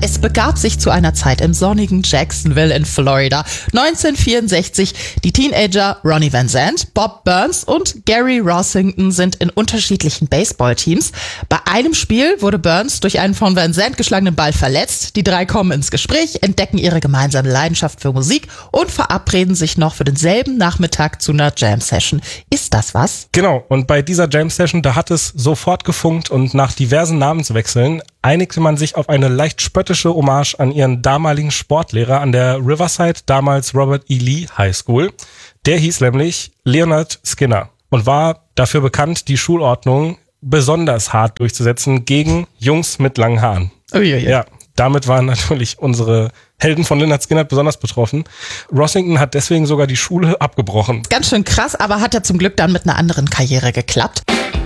Es begab sich zu einer Zeit im sonnigen Jacksonville in Florida. 1964. Die Teenager Ronnie Van Zant, Bob Burns und Gary Rossington sind in unterschiedlichen Baseballteams. Bei einem Spiel wurde Burns durch einen von Van Zant geschlagenen Ball verletzt. Die drei kommen ins Gespräch, entdecken ihre gemeinsame Leidenschaft für Musik und verabreden sich noch für denselben Nachmittag zu einer Jam-Session. Ist das was? Genau, und bei dieser Jam-Session, da hat es sofort gefunkt und nach diversen Namenswechseln einigte man sich auf eine leicht spöttische Hommage an ihren damaligen Sportlehrer an der Riverside, damals Robert E. Lee High School. Der hieß nämlich Leonard Skinner und war dafür bekannt, die Schulordnung besonders hart durchzusetzen gegen Jungs mit langen Haaren. Uiuiui. Ja, damit waren natürlich unsere Helden von Lynyrd Skynyrd besonders betroffen. Rossington hat deswegen sogar die Schule abgebrochen. Ganz schön krass, aber hat ja zum Glück dann mit einer anderen Karriere geklappt.